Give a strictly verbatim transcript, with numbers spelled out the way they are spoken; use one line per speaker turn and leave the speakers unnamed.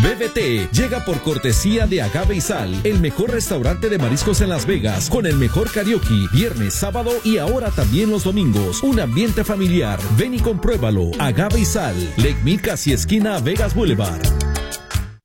B B T llega por cortesía de Agave y Sal, el mejor restaurante de mariscos en Las Vegas, con el mejor karaoke, viernes, sábado y ahora también los domingos. Un ambiente familiar. Ven y compruébalo. Agave y Sal, Lake Milk, casi esquina Vegas Boulevard.